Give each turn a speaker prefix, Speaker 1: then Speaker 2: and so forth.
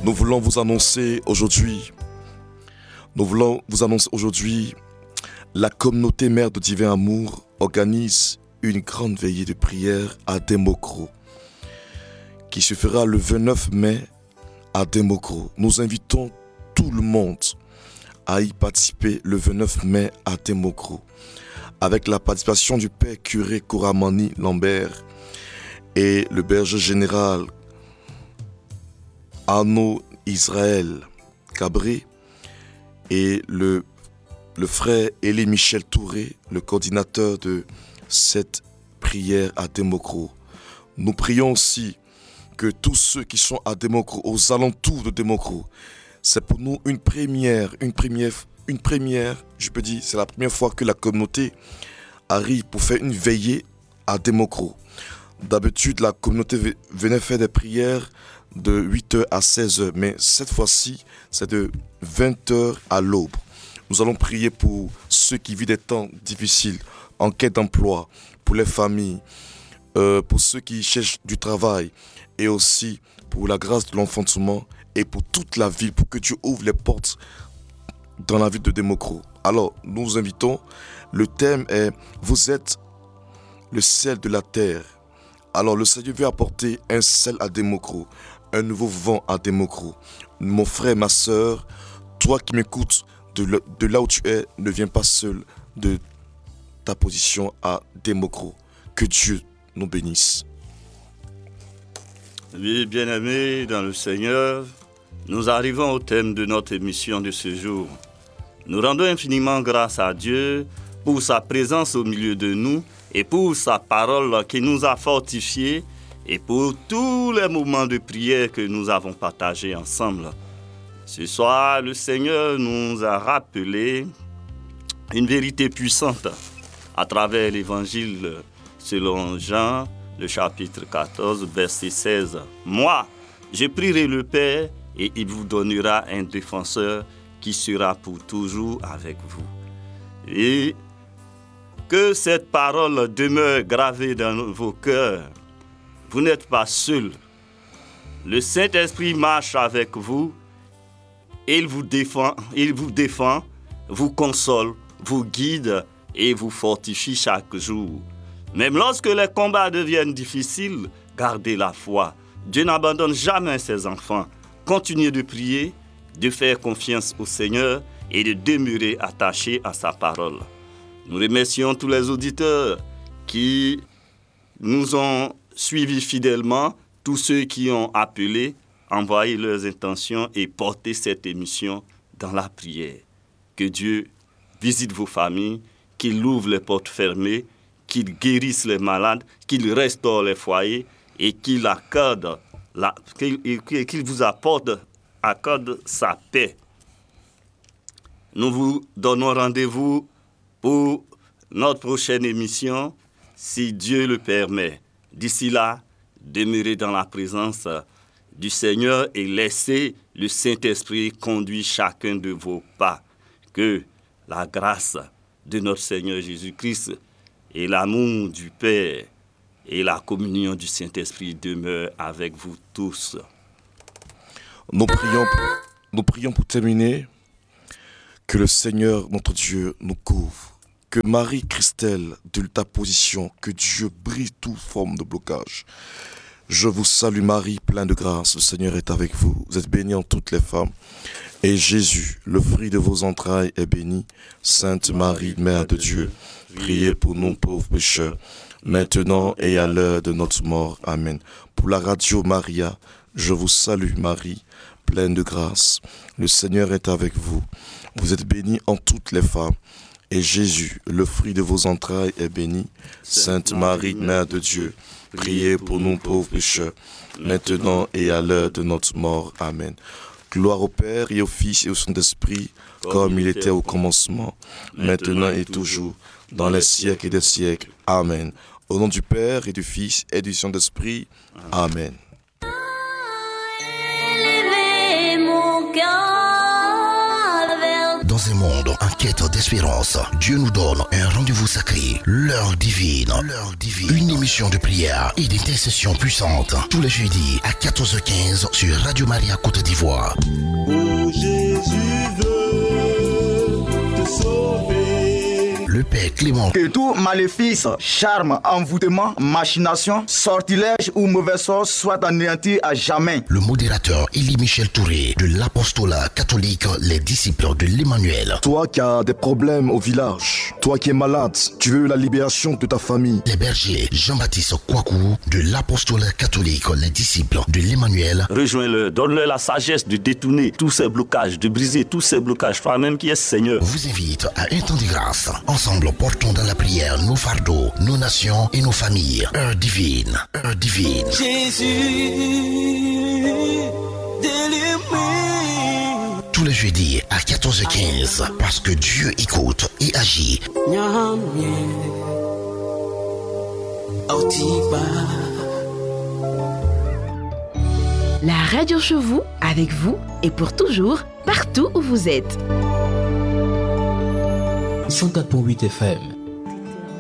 Speaker 1: Nous voulons vous annoncer aujourd'hui, la communauté Mère de Divin Amour organise une grande veillée de prière à Demokro, qui se fera le 29 mai à Demokro. Nous invitons tout le monde à y participer le 29 mai à Demokro, avec la participation du Père curé Kouramani Lambert et le berger général Arnaud Israël Cabré et le frère Élie Michel Touré, le coordinateur de cette prière à Demokro. Nous prions aussi que tous ceux qui sont à Demokro, aux alentours de Demokro, c'est pour nous une première, je peux dire, c'est la première fois que la communauté arrive pour faire une veillée à Demokro. D'habitude, la communauté venait faire des prières de 8h à 16h, mais cette fois-ci, c'est de 20h à l'aube. Nous allons prier pour ceux qui vivent des temps difficiles, en quête d'emploi, pour les familles, pour ceux qui cherchent du travail, et aussi pour la grâce de l'enfantement et pour toute la ville, pour que Dieu ouvre les portes dans la ville de Demokro. Alors, nous vous invitons, le thème est « Vous êtes le sel de la terre ». Alors, le Seigneur veut apporter un sel à Demokro, un nouveau vent à Demokro. Mon frère, ma soeur, toi qui m'écoutes de là où tu es, ne viens pas seul de ta position à Demokro. Que Dieu nous bénisse.
Speaker 2: Oui, bien-aimés dans le Seigneur, nous arrivons au thème de notre émission de ce jour. Nous rendons infiniment grâce à Dieu pour sa présence au milieu de nous et pour sa parole qui nous a fortifiés et pour tous les moments de prière que nous avons partagés ensemble. Ce soir, le Seigneur nous a rappelé une vérité puissante à travers l'évangile selon Jean, le chapitre 14, verset 16. « Moi, je prierai le Père et il vous donnera un défenseur qui sera pour toujours avec vous. » Et que cette parole demeure gravée dans vos cœurs. Vous n'êtes pas seuls. Le Saint-Esprit marche avec vous. Il vous défend, vous console, vous guide et vous fortifie chaque jour. Même lorsque les combats deviennent difficiles, gardez la foi. Dieu n'abandonne jamais ses enfants. Continuez de prier, de faire confiance au Seigneur et de demeurer attachés à sa parole. Nous remercions tous les auditeurs qui nous ont suivis fidèlement, tous ceux qui ont appelé, envoyé leurs intentions et porté cette émission dans la prière. Que Dieu visite vos familles, qu'il ouvre les portes fermées, qu'il guérisse les malades, qu'il restaure les foyers et qu'il vous accorde sa paix. Nous vous donnons rendez-vous pour notre prochaine émission, si Dieu le permet. D'ici là, demeurez dans la présence du Seigneur et laissez le Saint-Esprit conduire chacun de vos pas. Que la grâce de notre Seigneur Jésus-Christ et l'amour du Père et la communion du Saint-Esprit demeurent avec vous tous.
Speaker 1: Nous prions pour terminer. Que le Seigneur, notre Dieu, nous couvre. Que Marie-Christelle, de ta position, que Dieu brise toute forme de blocage. Je vous salue Marie, pleine de grâce, le Seigneur est avec vous. Vous êtes bénie en toutes les femmes. Et Jésus, le fruit de vos entrailles, est béni. Sainte Marie, Mère de Dieu, priez pour nous pauvres pécheurs, maintenant et à l'heure de notre mort. Amen. Pour la radio Maria, je vous salue Marie, pleine de grâce. Le Seigneur est avec vous. Vous êtes bénie en toutes les femmes. Et Jésus, le fruit de vos entrailles, est béni. Sainte Marie, Mère de Dieu, priez pour nous pauvres pécheurs, maintenant et à l'heure de notre mort. Amen. Gloire au Père et au Fils et au Saint-Esprit, comme il était au commencement, maintenant et toujours, dans les siècles des siècles. Amen. Au nom du Père et du Fils et du Saint-Esprit. Amen.
Speaker 3: Dans un monde monde en quête d'espérance, Dieu nous donne un rendez-vous sacré, l'heure divine. Une émission de prière et d'intercession puissante tous les jeudis à 14h15 sur Radio Maria Côte d'Ivoire.
Speaker 4: Oh, Jésus veut te sauver.
Speaker 3: Le Père Clément.
Speaker 5: Que tout maléfice, charme, envoûtement, machination, sortilège ou mauvais sort soit anéanti à jamais.
Speaker 3: Le modérateur Élie Michel Touré de l'Apostolat catholique, les disciples de l'Emmanuel.
Speaker 1: Toi qui as des problèmes au village, toi qui es malade, tu veux la libération de ta famille.
Speaker 3: Les bergers Jean-Baptiste Kouakou de l'Apostolat catholique, les disciples de l'Emmanuel.
Speaker 2: Rejoins-le, donne-le la sagesse de détourner tous ces blocages, de briser tous ces blocages, toi-même qui es Seigneur.
Speaker 3: Vous invite à un temps de grâce. Ensemble, portons dans la prière nos fardeaux, nos nations et nos familles. Heure divine, heure divine.
Speaker 4: Jésus, délivre-moi.
Speaker 3: Tous les jeudis à 14h15, parce que Dieu écoute et agit.
Speaker 6: La radio chez vous, avec vous et pour toujours, partout où vous êtes.
Speaker 7: 104.8 FM